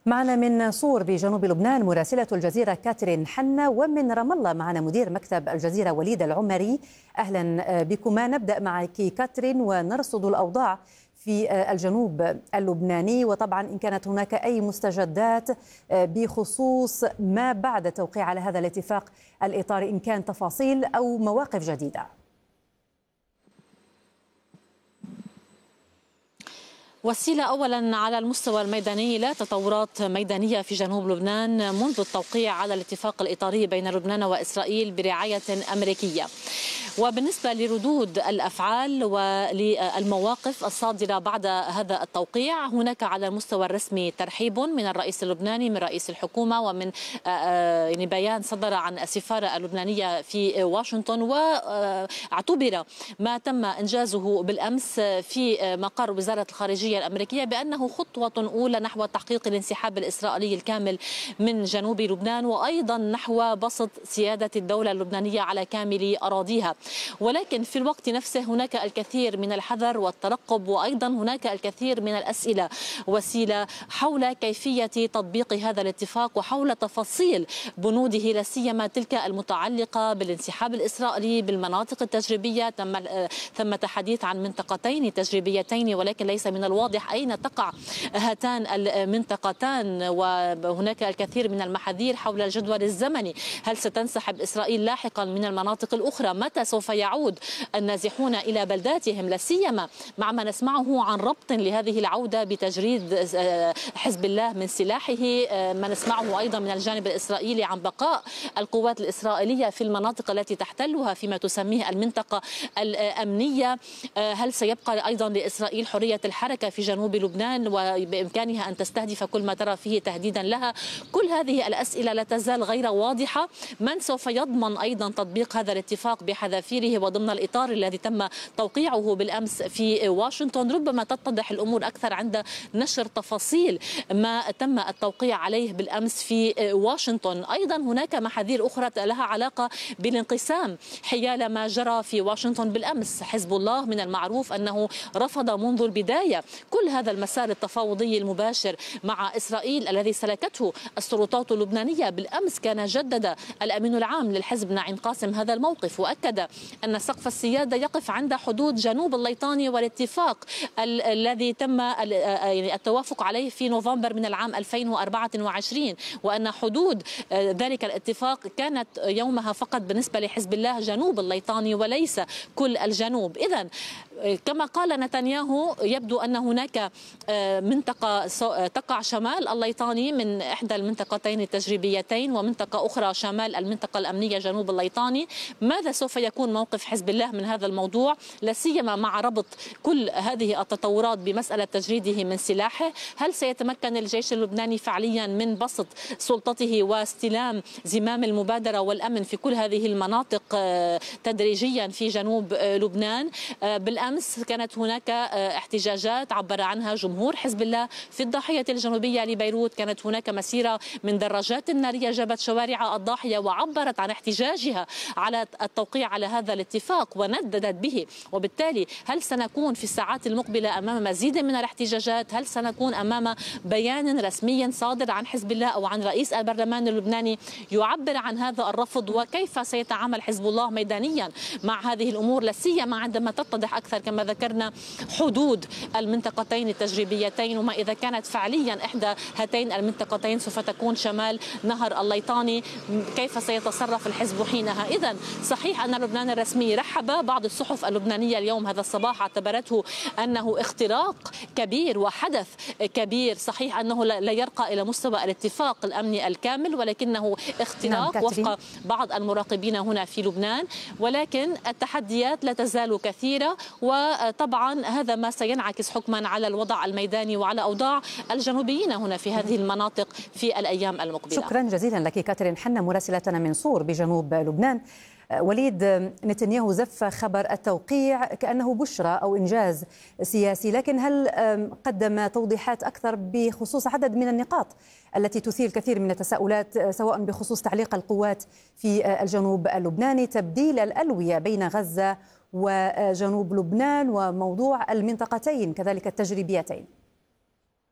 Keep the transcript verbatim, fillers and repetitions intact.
معنا من صور بجنوب لبنان مراسلة الجزيرة كاترين حنا، ومن رام الله معنا مدير مكتب الجزيرة وليد العمري. أهلا بكما. نبدأ معك كاترين ونرصد الأوضاع في الجنوب اللبناني، وطبعا إن كانت هناك أي مستجدات بخصوص ما بعد التوقيع على هذا الاتفاق الإطاري، إن كان تفاصيل أو مواقف جديدة. وسيلة أولا على المستوى الميداني، لا تطورات ميدانية في جنوب لبنان منذ التوقيع على الاتفاق الإطاري بين لبنان وإسرائيل برعاية أمريكية. وبالنسبة لردود الأفعال وللمواقف الصادرة بعد هذا التوقيع، هناك على المستوى الرسمي ترحيب من الرئيس اللبناني، من رئيس الحكومة، ومن يعني بيان صدر عن السفارة اللبنانية في واشنطن. واعتبر ما تم إنجازه بالأمس في مقر وزارة الخارجية الأمريكية بأنه خطوة أولى نحو تحقيق الانسحاب الإسرائيلي الكامل من جنوب لبنان، وأيضا نحو بسط سيادة الدولة اللبنانية على كامل أراضيها. ولكن في الوقت نفسه هناك الكثير من الحذر والترقب، وأيضا هناك الكثير من الأسئلة وسيلة حول كيفية تطبيق هذا الاتفاق وحول تفاصيل بنوده، لا سيما تلك المتعلقة بالانسحاب الإسرائيلي بالمناطق التجريبية. تم ثمة حديث عن منطقتين تجريبيتين، ولكن ليس من الواضح أين تقع هاتان المنطقتان، وهناك الكثير من المحاذير حول الجدول الزمني. هل ستنسحب إسرائيل لاحقا من المناطق الأخرى؟ متى سوف يعود النازحون إلى بلداتهم؟ لا سيما مع ما نسمعه عن ربط لهذه العودة بتجريد حزب الله من سلاحه، ما نسمعه أيضا من الجانب الإسرائيلي عن بقاء القوات الإسرائيلية في المناطق التي تحتلها فيما تسميه المنطقة الأمنية. هل سيبقى أيضا لإسرائيل حرية الحركة في جنوب لبنان وبإمكانها أن تستهدف كل ما ترى فيه تهديدا لها؟ كل هذه الأسئلة لا تزال غير واضحة. من سوف يضمن أيضا تطبيق هذا الاتفاق بحذافيره وضمن الإطار الذي تم توقيعه بالأمس في واشنطن؟ ربما تتضح الأمور أكثر عند نشر تفاصيل ما تم التوقيع عليه بالأمس في واشنطن. أيضا هناك محاذير أخرى لها علاقة بالانقسام حيال ما جرى في واشنطن بالأمس. حزب الله من المعروف أنه رفض منذ البداية كل هذا المسار التفاوضي المباشر مع إسرائيل الذي سلكته السلطات اللبنانية. بالأمس كان جدد الأمين العام للحزب نعيم قاسم هذا الموقف، وأكد أن سقف السيادة يقف عند حدود جنوب الليطاني والاتفاق ال الذي تم التوافق عليه في نوفمبر من العام ألفين وأربعة وعشرين، وأن حدود ذلك الاتفاق كانت يومها فقط بالنسبة لحزب الله جنوب الليطاني وليس كل الجنوب. إذن كما قال نتنياهو، يبدو أن هناك منطقة تقع شمال الليطاني من إحدى المنطقتين التجريبيتين، ومنطقة أخرى شمال المنطقة الأمنية جنوب الليطاني. ماذا سوف يكون موقف حزب الله من هذا الموضوع، لا سيما مع ربط كل هذه التطورات بمسألة تجريده من سلاحه؟ هل سيتمكن الجيش اللبناني فعليا من بسط سلطته واستلام زمام المبادرة والأمن في كل هذه المناطق تدريجيا في جنوب لبنان؟ بالأمس كانت هناك احتجاجات عبر عنها جمهور حزب الله في الضاحية الجنوبية لبيروت. كانت هناك مسيرة من دراجات نارية جابت شوارع الضاحية وعبرت عن احتجاجها على التوقيع على هذا الاتفاق ونددت به. وبالتالي هل سنكون في الساعات المقبلة أمام مزيد من الاحتجاجات؟ هل سنكون أمام بيان رسمي صادر عن حزب الله أو عن رئيس البرلمان اللبناني يعبر عن هذا الرفض؟ وكيف سيتعامل حزب الله ميدانيا مع هذه الأمور، لا سيما عندما تتضح أكثر كما ذكرنا حدود المنطقتين التجريبيتين، وما إذا كانت فعليا إحدى هاتين المنطقتين سوف تكون شمال نهر الليطاني؟ كيف سيتصرف الحزب حينها؟ إذن صحيح أن لبنان الرسمي رحب، بعض الصحف اللبنانية اليوم هذا الصباح اعتبرته أنه اختراق كبير وحدث كبير. صحيح أنه لا يرقى إلى مستوى الاتفاق الأمني الكامل، ولكنه اختراق نعم وفق بعض المراقبين هنا في لبنان. ولكن التحديات لا تزال كثيرة، وطبعا هذا ما سينعكس حكما على الوضع الميداني وعلى أوضاع الجنوبيين هنا في هذه المناطق في الأيام المقبلة. شكرا جزيلا لك كاترين حنا مراسلتنا من صور بجنوب لبنان. وليد، نتنياهو زف خبر التوقيع كأنه بشرى أو إنجاز سياسي، لكن هل قدم توضيحات أكثر بخصوص عدد من النقاط التي تثير الكثير من التساؤلات، سواء بخصوص تعليق القوات في الجنوب اللبناني، تبديل الألوية بين غزة وجنوب لبنان، وموضوع المنطقتين كذلك التجريبيتين؟